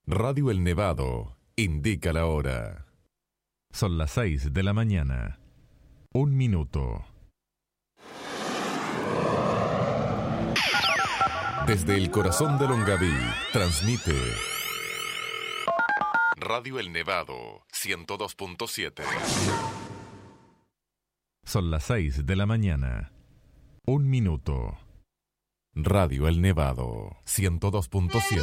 Radio El Nevado indica la hora. Son las 6 de la mañana. 1 minuto. Desde el corazón de Longaví, transmite Radio El Nevado 102.7. Son las 6 de la mañana. 1 minuto. Radio El Nevado 102.7.